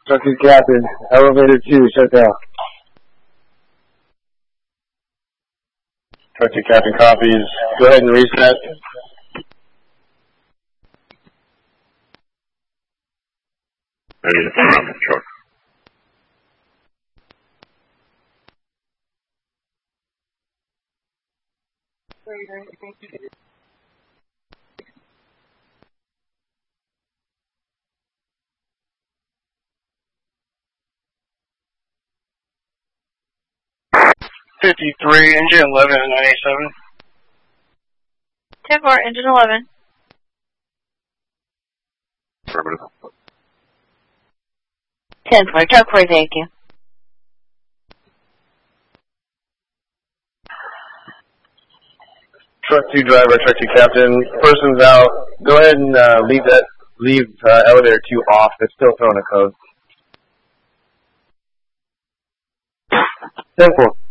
Truck 2 Captain, elevator 2, shut down. Truck 2 Captain copies. Go ahead and reset. Ready to turn on the truck. Engine 11 and 97. 10-4, engine 11. Affirmative. 10-4, truck 4, thank you. Truck 2 driver, Truck 2 Captain, person's out. Go ahead and leave elevator 2 off. It's still throwing a code. 10-4.